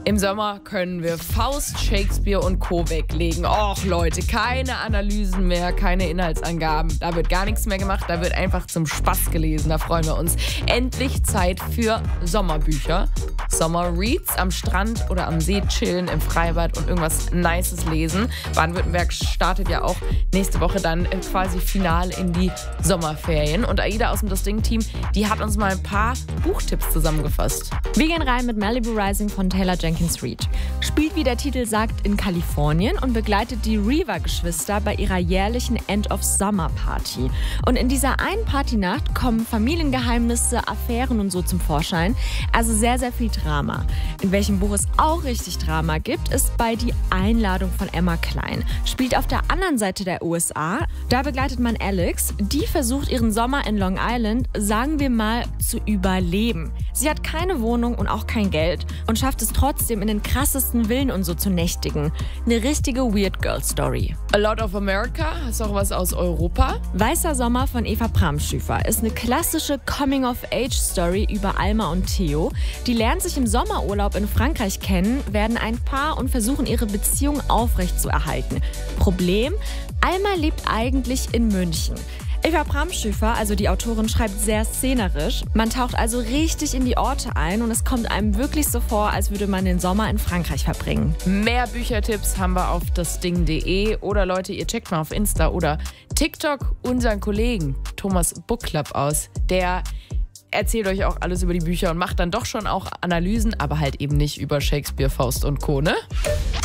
Im Sommer können wir Faust, Shakespeare und Co. weglegen. Och Leute, keine Analysen mehr, keine Inhaltsangaben. Da wird gar nichts mehr gemacht, da wird einfach zum Spaß gelesen. Da freuen wir uns. Endlich Zeit für Sommerbücher. Sommerreads am Strand oder am See chillen, im Freibad und irgendwas Nices lesen. Baden-Württemberg startet ja auch nächste Woche dann quasi final in die Sommerferien. Und Aida aus dem Das Ding-Team, die hat uns mal ein paar Buchtipps zusammengefasst. Wir gehen rein mit Malibu Rising von Taylor Jenkins Reid. Spielt, wie der Titel sagt, in Kalifornien und begleitet die Reaver-Geschwister bei ihrer jährlichen End-of-Summer-Party. Und in dieser einen Partynacht kommen Familiengeheimnisse, Affären und so zum Vorschein. Also sehr, sehr viel Drama. In welchem Buch es auch richtig Drama gibt, ist bei Die Einladung von Emma Klein. Spielt auf der anderen Seite der USA. Da begleitet man Alex. Die versucht, ihren Sommer in Long Island, sagen wir mal, zu überleben. Sie hat keine Wohnung und auch kein Geld und schafft es trotzdem, in den krassesten Villen und so zu nächtigen. Eine richtige Weird Girl Story. A Lot of America ist auch was aus Europa. Weißer Sommer von Eva Bramschüfer ist eine klassische Coming-of-Age-Story über Alma und Theo. Die lernen sich im Sommerurlaub in Frankreich kennen, werden ein Paar und versuchen, ihre Beziehung aufrechtzuerhalten. Problem? Alma lebt eigentlich in München. Eva Bramschüfer, also die Autorin, schreibt sehr szenerisch. Man taucht also richtig in die Orte ein und es kommt einem wirklich so vor, als würde man den Sommer in Frankreich verbringen. Mehr Büchertipps haben wir auf dasding.de oder Leute, ihr checkt mal auf Insta oder TikTok unseren Kollegen Thomas Book Club aus. Der erzählt euch auch alles über die Bücher und macht dann doch schon auch Analysen, aber halt eben nicht über Shakespeare, Faust und Co., ne?